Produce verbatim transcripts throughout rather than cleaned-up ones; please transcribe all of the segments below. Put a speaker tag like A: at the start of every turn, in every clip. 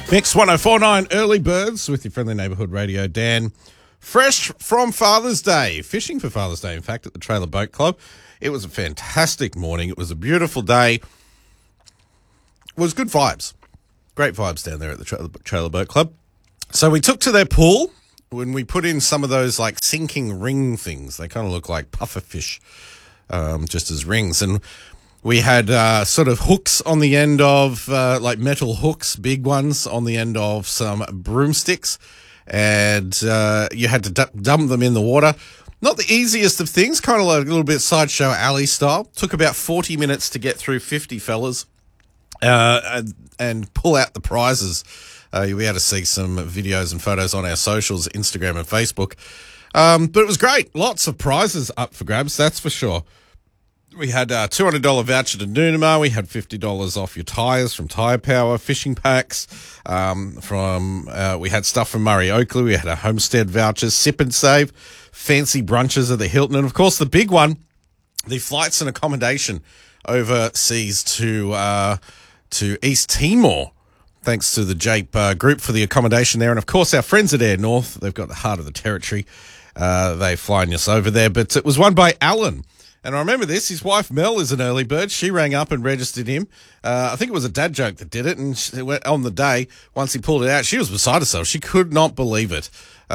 A: Mix one oh four point nine Early Birds with your friendly neighbourhood radio, Dan. Fresh from Father's Day, fishing for Father's Day, in fact, at the Trailer Boat Club. It was a fantastic morning. It was a beautiful day. It was good vibes. Great vibes down there at the Trailer, Trailer Boat Club. So we took to their pool when we put in some of those like sinking ring things. They kind of look like puffer fish, um, just as rings. And we had uh, sort of hooks on the end of, uh, like metal hooks, big ones on the end of some broomsticks. And uh, you had to d- dump them in the water. Not the easiest of things, kind of like a little bit Sideshow Alley style. Took about forty minutes to get through fifty fellas uh, and, and pull out the prizes. Uh, you'll be able to see some videos and photos on our socials, Instagram and Facebook. Um, but it was great. Lots of prizes up for grabs, that's for sure. We had a two hundred dollars voucher to Noonamar. We had fifty dollars off your tyres from Tyre Power, fishing packs. Um, from uh, we had stuff from Murray Oakley. We had a Homestead vouchers, Sip and Save, fancy brunches at the Hilton. And, of course, the big one, the flights and accommodation overseas to uh, to East Timor, thanks to the Jape uh, group for the accommodation there. And, of course, our friends at Air North, they've got the heart of the territory. Uh, they're flying us over there. But it was won by Alan. And I remember this, his wife Mel is an early bird. She rang up and registered him. Uh, I think it was a dad joke that did it. And she went on the day, once he pulled it out, she was beside herself. She could not believe it.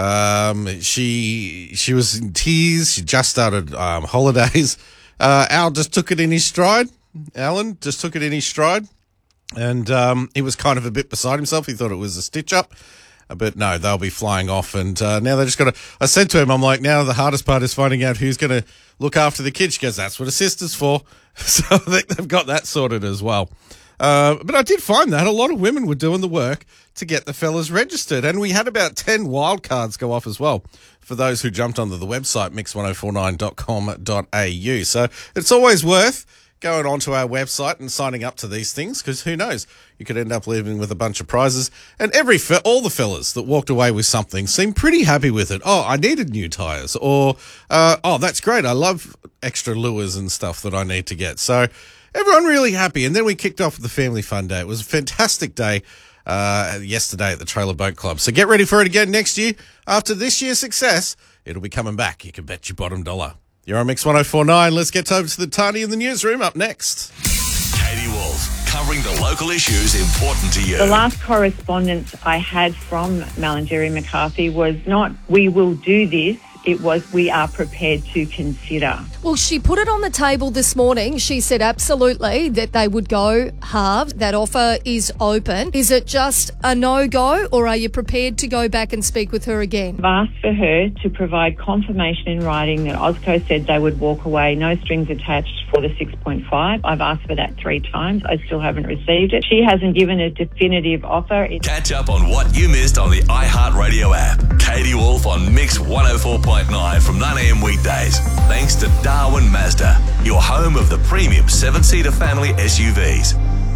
A: Um, she she was in tears. She just started um, holidays. Uh, Al just took it in his stride. Alan just took it in his stride. And um, he was kind of a bit beside himself. He thought it was a stitch up. But no, they'll be flying off, and uh, now they're just going to... I said to him, I'm like, now the hardest part is finding out who's going to look after the kids. She goes, that's what a sister's for. So I think they've got that sorted as well. Uh, but I did find that a lot of women were doing the work to get the fellas registered, and we had about ten wild cards go off as well for those who jumped onto the website, mix one oh four nine dot com dot a u. So it's always worth going onto our website and signing up to these things, because who knows, you could end up leaving with a bunch of prizes. And every fe- all the fellas that walked away with something seemed pretty happy with it. Oh, I needed new tires, or uh, oh, that's great, I love extra lures and stuff that I need to get. So everyone really happy. And then we kicked off with the Family Fun Day. It was a fantastic day uh, yesterday at the Trailer Boat Club. So get ready for it again next year. After this year's success, it'll be coming back. You can bet your bottom dollar. You're on Mix one oh four point nine. Let's get over to the Tani in the newsroom up next.
B: Katie Wolf, covering the local issues important to you.
C: The last correspondence I had from Malingerry McCarthy was not, we will do this. It was, we are prepared to consider.
D: Well, she put it on the table this morning. She said absolutely that they would go halved. That offer is open. Is it just a no-go, or are you prepared to go back and speak with her again?
C: I've asked for her to provide confirmation in writing that Osco said they would walk away, no strings attached, for the six point five. I've asked for that three times. I still haven't received it. She hasn't given a definitive offer. It-
B: Catch up on what you missed on the iHeartRadio app. Katie Wolf on Mix one oh four point nine from nine a.m. weekdays. Thanks to Darwin Mazda, your home of the premium seven-seater family S U Vs.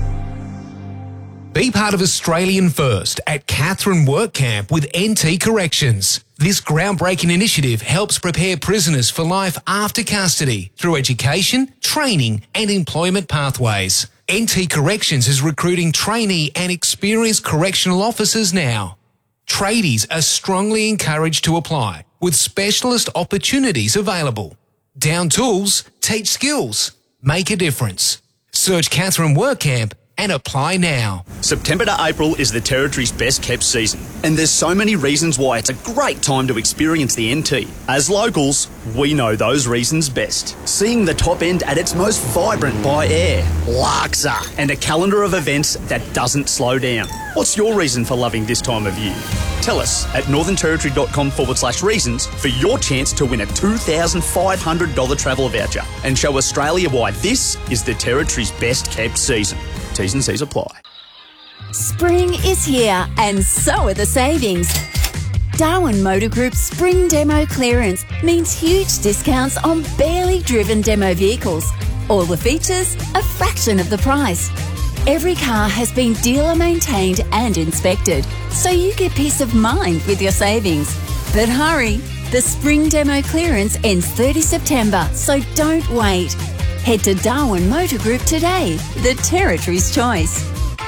E: Be part of Australian First at Catherine Work Camp with N T Corrections. This groundbreaking initiative helps prepare prisoners for life after custody through education, training and employment pathways. N T Corrections is recruiting trainee and experienced correctional officers now. Tradies are strongly encouraged to apply, with specialist opportunities available. Down tools, teach skills, make a difference. Search Catherine Work Camp and apply now.
F: September to April is the Territory's best kept season, and there's so many reasons why it's a great time to experience the N T. As locals, we know those reasons best. Seeing the top end at its most vibrant by air, Larksa, and a calendar of events that doesn't slow down. What's your reason for loving this time of year? Tell us at northernterritory.com forward slash reasons for your chance to win a two thousand five hundred dollars travel voucher and show Australia why this is the Territory's best kept season. T's and C's apply.
G: Spring is here and so are the savings. Darwin Motor Group's Spring Demo Clearance means huge discounts on barely driven demo vehicles. All the features, a fraction of the price. Every car has been dealer maintained and inspected, so you get peace of mind with your savings. But hurry, the Spring Demo Clearance ends thirtieth September, so don't wait. Head to Darwin Motor Group today, the Territory's choice.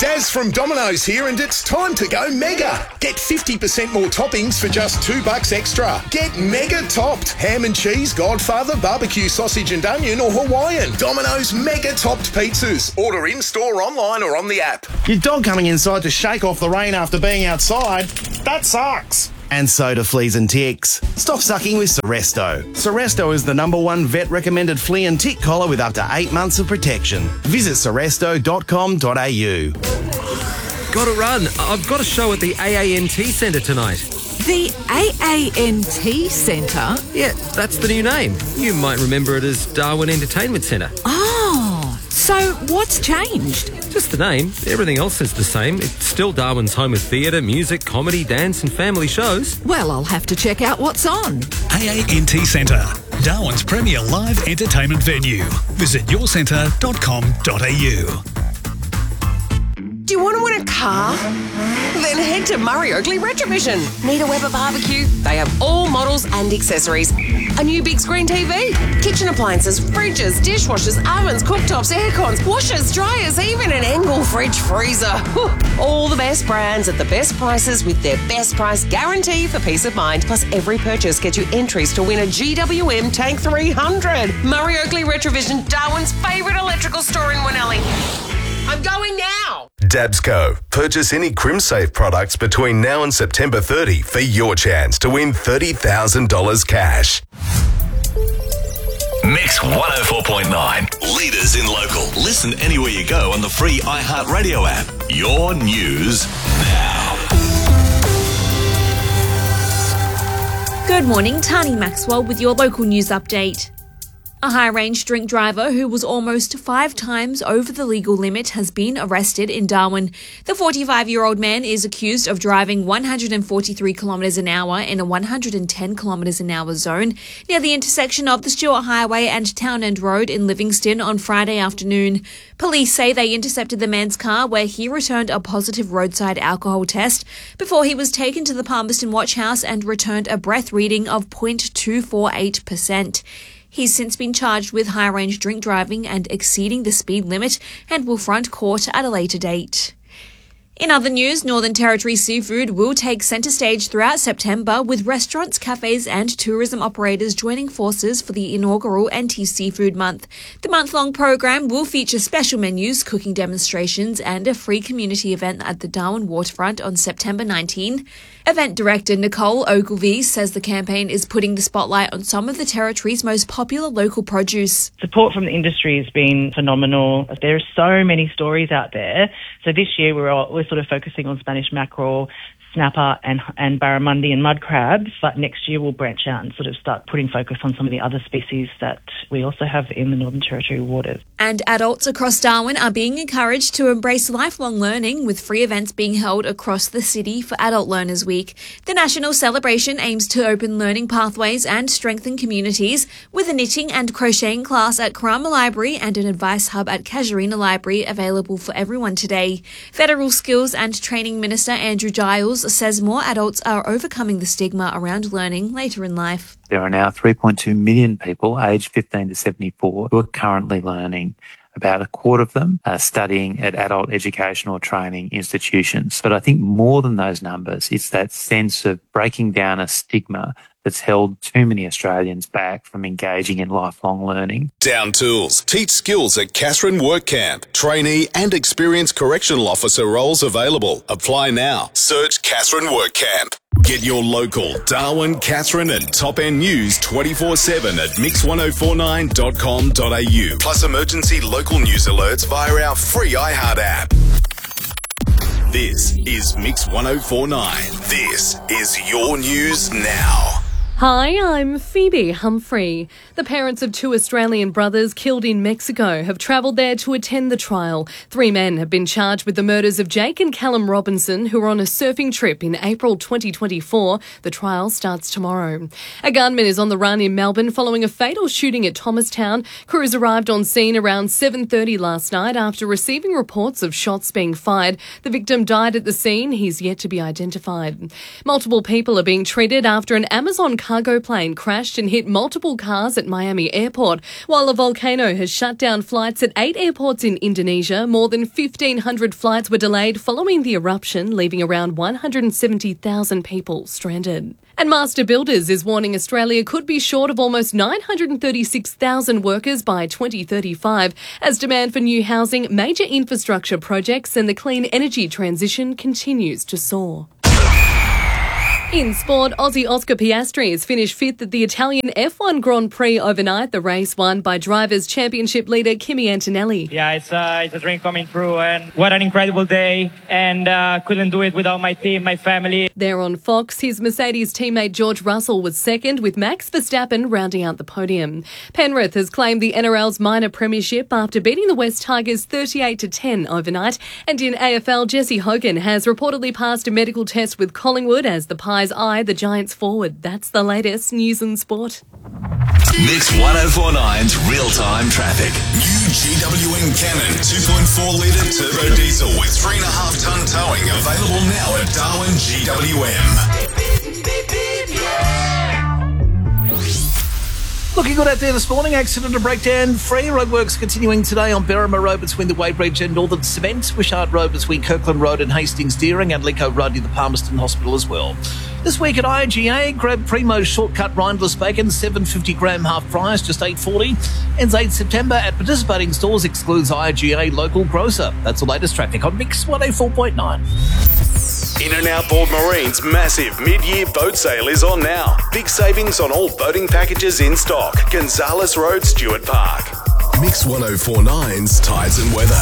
H: Daz from Domino's here, and it's time to go mega. Get fifty percent more toppings for just two bucks extra. Get mega topped. Ham and cheese, Godfather, barbecue sausage and onion, or Hawaiian. Domino's mega topped pizzas. Order in-store, online or on the app.
I: Your dog coming inside to shake off the rain after being outside? That sucks. And so do fleas and ticks. Stop sucking with Seresto. Seresto is the number one vet-recommended flea and tick collar with up to eight months of protection. Visit seresto dot com dot a u.
J: Got to run. I've got a show at the A A N T Centre tonight.
K: The A A N T Centre?
J: Yeah, that's the new name. You might remember it as Darwin Entertainment Centre.
K: Oh, so what's changed?
J: Just the name. Everything else is the same. It's still Darwin's home of theatre, music, comedy, dance and family shows.
K: Well, I'll have to check out what's on.
L: A A N T Centre, Darwin's premier live entertainment venue. Visit your centre dot com dot a u.
M: Do you want to win a car? Then head to Murray Oakley Retrovision. Need a Weber barbecue? They have all models and accessories. A new big screen T V, kitchen appliances, fridges, dishwashers, ovens, cooktops, aircons, washers, dryers, even an Engel fridge freezer. All the best brands at the best prices with their best price guarantee for peace of mind. Plus, every purchase gets you entries to win a G W M Tank three hundred. Murray Oakley Retrovision, Darwin's favourite electrical store in Wanelli. I'm going now.
N: Dabsco. Purchase any CrimSafe products between now and September thirtieth for your chance to win thirty thousand dollars cash.
B: Mix one oh four point nine. Leaders in local. Listen anywhere you go on the free iHeartRadio app. Your news now.
O: Good morning, Tani Maxwell with your local news update. A high-range drink driver who was almost five times over the legal limit has been arrested in Darwin. The forty-five-year-old man is accused of driving one hundred forty-three kilometres an hour in a one hundred ten kilometres an hour zone near the intersection of the Stewart Highway and Town End Road in Livingston on Friday afternoon. Police say they intercepted the man's car where he returned a positive roadside alcohol test before he was taken to the Palmerston Watch House and returned a breath reading of zero point two four eight percent. He's since been charged with high-range drink driving and exceeding the speed limit and will front court at a later date. In other news, Northern Territory seafood will take centre stage throughout September, with restaurants, cafes and tourism operators joining forces for the inaugural N T Seafood Month. The month-long program will feature special menus, cooking demonstrations and a free community event at the Darwin Waterfront on September nineteenth. Event director Nicole Ogilvie says the campaign is putting the spotlight on some of the Territory's most popular local produce.
P: Support from the industry has been phenomenal. There are so many stories out there. So this year we're, all, we're sort of focusing on Spanish mackerel, snapper and and barramundi and mud crabs, but next year we'll branch out and sort of start putting focus on some of the other species that we also have in the Northern Territory waters.
O: And adults across Darwin are being encouraged to embrace lifelong learning, with free events being held across the city for Adult Learners Week. The national celebration aims to open learning pathways and strengthen communities, with a knitting and crocheting class at Karama Library and an advice hub at Casuarina Library available for everyone today. Federal Skills and Training Minister Andrew Giles says more adults are overcoming the stigma around learning later in life.
Q: There are now three point two million people aged fifteen to seventy-four who are currently learning. About a quarter of them are studying at adult educational training institutions. But I think more than those numbers, it's that sense of breaking down a stigma that's held too many Australians back from engaging in lifelong learning.
H: Down Tools. Teach skills at Catherine Work Camp. Trainee and experienced correctional officer roles available. Apply now. Search Catherine Work Camp. Get your local Darwin, Catherine and Top End news twenty-four seven at mix ten forty-nine dot com dot a u. Plus emergency local news alerts via our free iHeart app. This is Mix ten forty-nine. This is your news now.
R: Hi, I'm Phoebe Humphrey. The parents of two Australian brothers killed in Mexico have travelled there to attend the trial. Three men have been charged with the murders of Jake and Callum Robinson, who were on a surfing trip in April twenty twenty-four. The trial starts tomorrow. A gunman is on the run in Melbourne following a fatal shooting at Thomastown. Crews arrived on scene around seven thirty last night after receiving reports of shots being fired. The victim died at the scene. He's yet to be identified. Multiple people are being treated after an Amazon car cargo plane crashed and hit multiple cars at Miami Airport, while a volcano has shut down flights at eight airports in Indonesia. More than fifteen hundred flights were delayed following the eruption, leaving around one hundred seventy thousand people stranded. And Master Builders is warning Australia could be short of almost nine hundred thirty-six thousand workers by twenty thirty-five as demand for new housing, major infrastructure projects and the clean energy transition continues to soar. In sport, Aussie Oscar Piastri has finished fifth at the Italian F one Grand Prix overnight, the race won by Drivers' Championship leader Kimi Antonelli.
S: Yeah, it's, uh, it's a dream coming true, and what an incredible day, and uh, couldn't do it without my team, my family.
R: There on Fox, his Mercedes teammate George Russell was second, with Max Verstappen rounding out the podium. Penrith has claimed the N R L's minor premiership after beating the West Tigers thirty-eight to ten overnight, and in A F L, Jesse Hogan has reportedly passed a medical test with Collingwood as the Pies eye the Giants forward. That's the latest news and sport.
B: Mix ten forty-nine's real-time traffic.
H: New G W M Cannon two point four litre turbo diesel with three and a half tonne towing available now at Darwin G W M.
T: Looking good out there this morning. Accident and breakdown free. Roadworks continuing today on Berrima Road between the Weybridge and Northern Cement. Wishart Road between Kirkland Road and Hastings Deering, and Lincoln Road near the Palmerston Hospital as well. This week at I G A, grab Primo's shortcut rindless bacon, seven fifty gram half price, just eight forty. Ends eighth September at participating stores, excludes I G A local grocer. That's the latest traffic on Mix one oh four point nine.
H: In and Outboard Marine's massive mid-year boat sale is on now. Big savings on all boating packages in stock. Gonzales Road, Stewart Park. Mix ten forty-nine's Tides and Weather.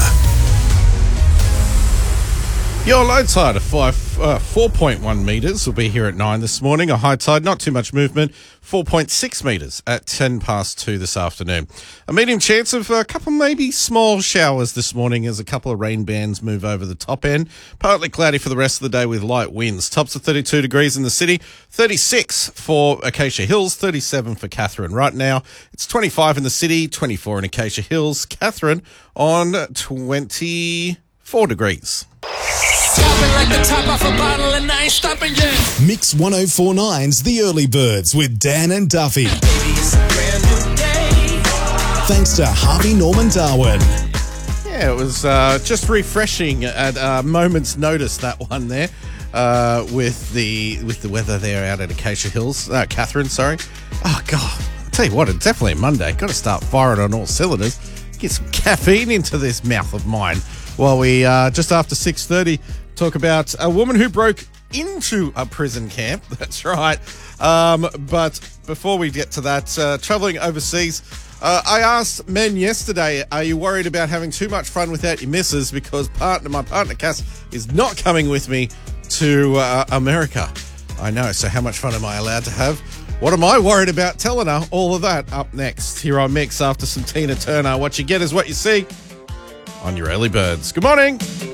A: Your low tide of five, uh, four point one metres will be here at nine this morning. A high tide, not too much movement, four point six metres at ten past two this afternoon. A medium chance of a couple maybe small showers this morning as a couple of rain bands move over the top end. Partly cloudy for the rest of the day with light winds. Tops of thirty-two degrees in the city, thirty-six for Acacia Hills, thirty-seven for Katherine. Right now, it's twenty-five in the city, twenty-four in Acacia Hills. Katherine on twenty-four degrees.
U: Like the top off a bottle and I ain't stopping yet.
H: Mix ten forty-nine's The Early Birds with Dan and Duffy.
U: Baby, it's a brand new day.
H: Thanks to Harvey Norman Darwin.
A: Yeah, it was uh, just refreshing at a moment's notice, that one there, uh, with the with the weather there out at Acacia Hills. Uh, Katherine, sorry. Oh, God. I'll tell you what, it's definitely a Monday. Got to start firing on all cylinders. Get some caffeine into this mouth of mine. While we, uh, just after six thirty, talk about a woman who broke into a prison camp. That's right. Um, but before we get to that, uh, travelling overseas, uh, I asked men yesterday, are you worried about having too much fun without your missus? Because partner, my partner Cass is not coming with me to uh, America. I know, so how much fun am I allowed to have? What am I worried about telling her? All of that up next here on Mix after some Tina Turner. What you get is what you see on your early birds. Good morning.